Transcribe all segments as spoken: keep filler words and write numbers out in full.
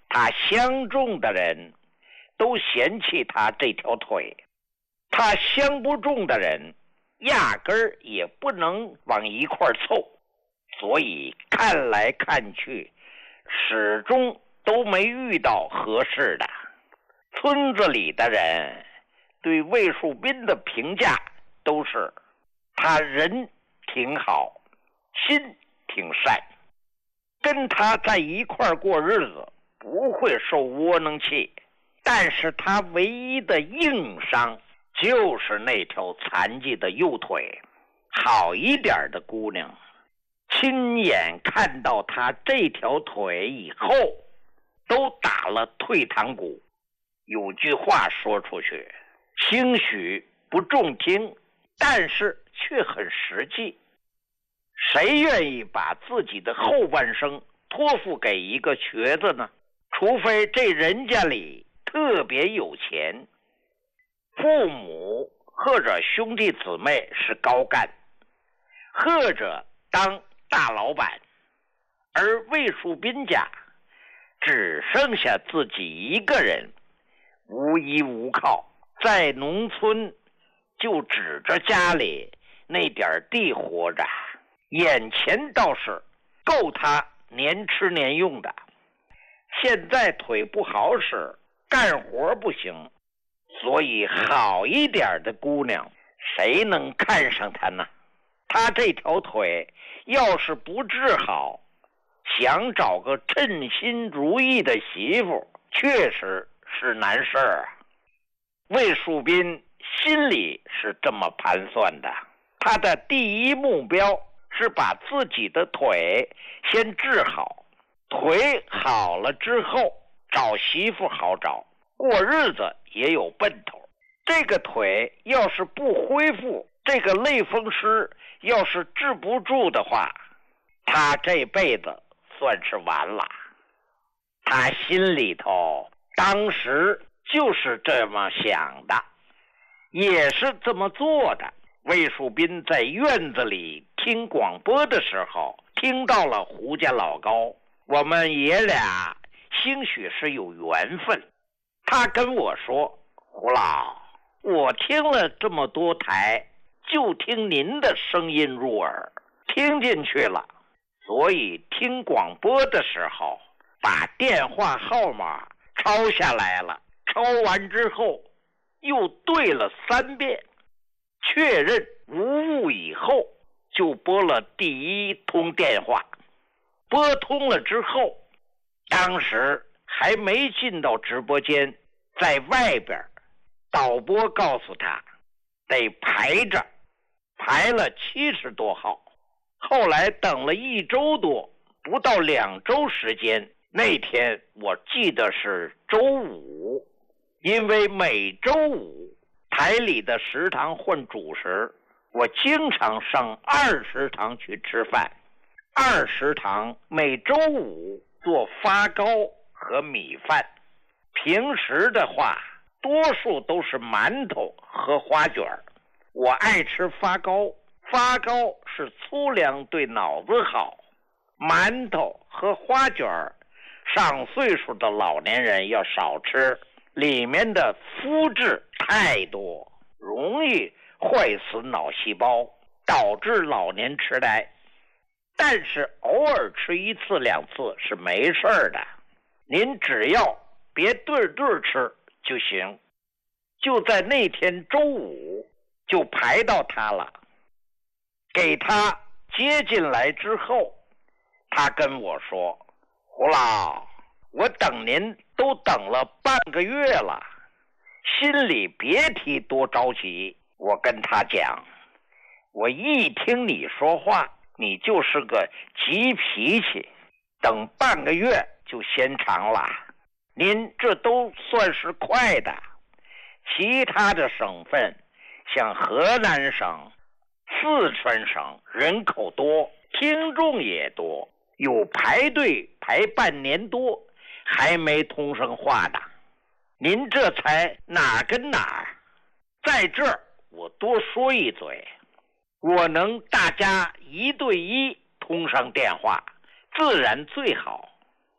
他相中的人都嫌弃他这条腿，他相不中的人压根儿也不能往一块凑，所以看来看去始终都没遇到合适的。村子里的人对魏树斌的评价都是他人挺好，心挺善，跟他在一块过日子不会受窝囊气。但是他唯一的硬伤就是那条残疾的右腿。好一点的姑娘亲眼看到他这条腿以后都打了退堂鼓。有句话说出去兴许不中听，但是却很实际。谁愿意把自己的后半生托付给一个瘸子呢？除非这人家里特别有钱，父母或者兄弟姊妹是高干，或者当大老板，而魏树斌家只剩下自己一个人，无依无靠，在农村就指着家里那点地活着，眼前倒是够他年吃年用的。现在腿不好使，干活不行，所以好一点的姑娘谁能看上他呢？他这条腿要是不治好，想找个称心如意的媳妇确实是难事儿啊。魏树斌心里是这么盘算的，他的第一目标是把自己的腿先治好，腿好了之后找媳妇好找，过日子也有奔头。这个腿要是不恢复，这个类风湿要是治不住的话，他这辈子算是完了。他心里头当时就是这么想的，也是这么做的。魏树斌在院子里听广播的时候，听到了胡家老高，我们爷俩兴许是有缘分。他跟我说，胡老，我听了这么多台，就听您的声音入耳，听进去了，所以听广播的时候把电话号码抄下来了，抄完之后又对了三遍，确认无误以后就拨了第一通电话。拨通了之后，当时还没进到直播间，在外边导播告诉他得排着，排了七十多号。后来等了一周多，不到两周时间，那天我记得是周五，因为每周五台里的食堂换主食，我经常上二食堂去吃饭。二食堂每周五做发糕和米饭，平时的话多数都是馒头和花卷。我爱吃发糕，发糕是粗粮对脑子好，馒头和花卷上岁数的老年人要少吃，里面的麸质太多，容易坏死脑细胞，导致老年痴呆。但是偶尔吃一次两次是没事的，您只要别对对吃就行。就在那天周五就排到他了，给他接进来之后，他跟我说，胡老，我等您都等了半个月了，心里别提多着急。我跟他讲，我一听你说话，你就是个急脾气，等半个月就嫌长了，您这都算是快的。其他的省份像河南省、四川省人口多，听众也多，有排队排半年多还没通上话的，您这才哪跟哪儿。在这儿我多说一嘴，我能大家一对一通上电话自然最好，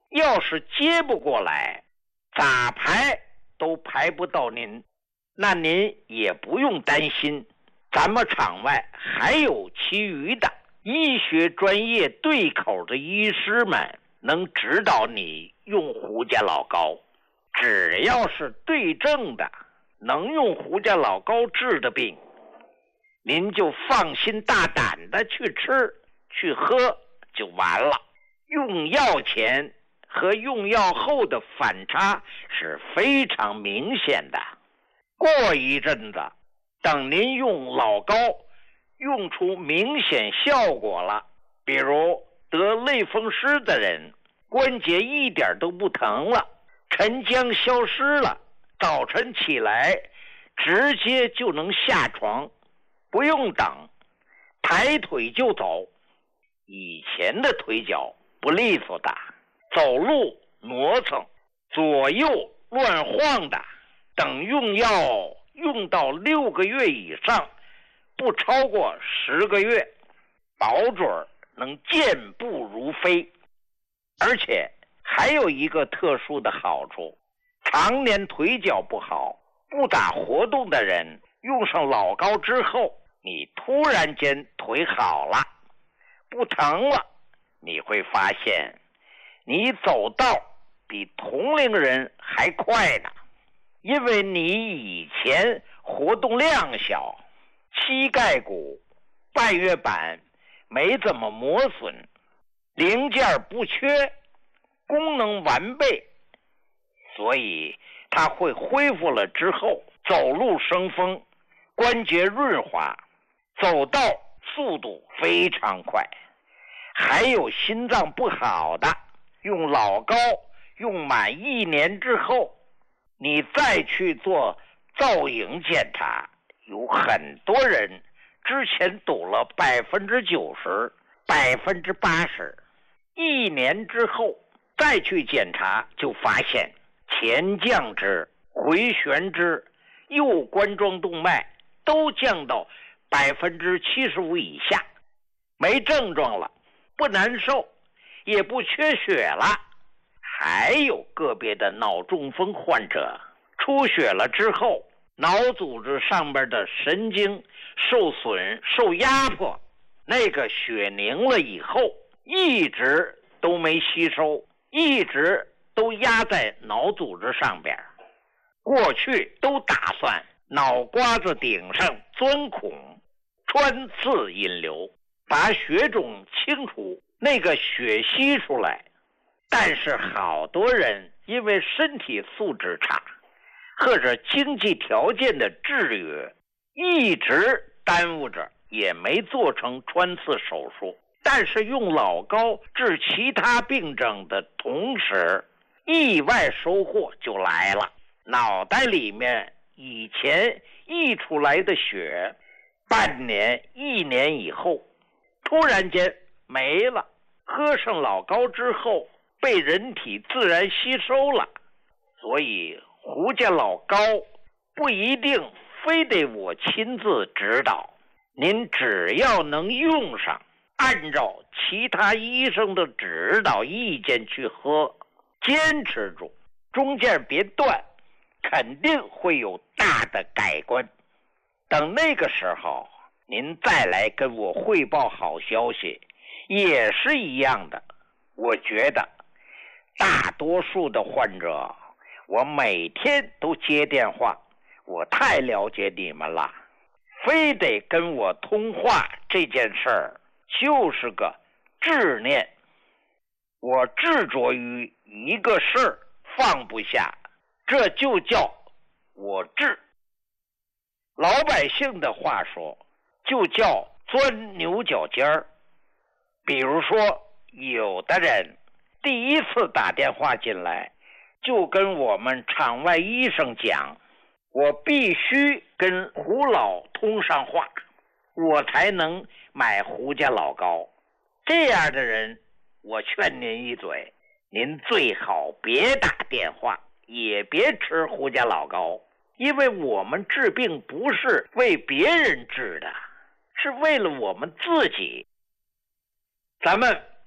要是接不过来，咋排都排不到您，那您也不用担心，咱们场外还有其余的医学专业对口的医师们能指导你用胡家老膏。只要是对症的，能用胡家老膏治的病，您就放心大胆的去吃去喝就完了。用药前和用药后的反差是非常明显的。过一阵子，等您用老膏用出明显效果了，比如得类风湿的人，关节一点都不疼了，沉僵消失了，早晨起来直接就能下床，不用等，抬腿就走。以前的腿脚不利索的，走路磨蹭，左右乱晃的，等用药用到六个月以上，不超过十个月，保准能健步如飞。而且还有一个特殊的好处，常年腿脚不好不咋活动的人，用上老膏之后，你突然间腿好了，不疼了，你会发现你走道比同龄人还快呢。因为你以前活动量小，膝盖骨、半月板没怎么磨损，零件不缺，功能完备，所以它会恢复了之后，走路生风，关节润滑，走道速度非常快。还有心脏不好的，用老膏用满一年之后，你再去做造影检查，有很多人之前堵了百分之九十、百分之八十，一年之后再去检查，就发现前降支、回旋支、右冠状动脉都降到百分之七十五以下，没症状了，不难受，也不缺血了。还有个别的脑中风患者，出血了之后，脑组织上边的神经受损、受压迫，那个血凝了以后，一直都没吸收，一直都压在脑组织上边。过去都打算脑瓜子顶上钻孔，穿刺引流，把血肿清除，那个血吸出来。但是好多人因为身体素质差，或者经济条件的制约，一直耽误着，也没做成穿刺手术。但是用老膏治其他病症的同时，意外收获就来了。脑袋里面以前溢出来的血，半年一年以后突然间没了，喝上老膏之后被人体自然吸收了。所以胡家老膏不一定非得我亲自指导，您只要能用上，按照其他医生的指导意见去喝，坚持住，中间别断，肯定会有大的改观。等那个时候您再来跟我汇报好消息，也是一样的。我觉得大多数的患者，我每天都接电话，我太了解你们了，非得跟我通话这件事儿就是个执念。我执着于一个事儿放不下，这就叫我执。老百姓的话说，就叫钻牛角尖儿。比如说，有的人第一次打电话进来，就跟我们场外医生讲，我必须跟胡老通上话，我才能买胡家老膏。这样的人，我劝您一嘴，您最好别打电话，也别吃胡家老膏，因为我们治病不是为别人治的，是为了我们自己。咱们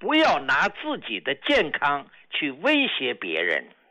不要拿自己的健康去威胁别人。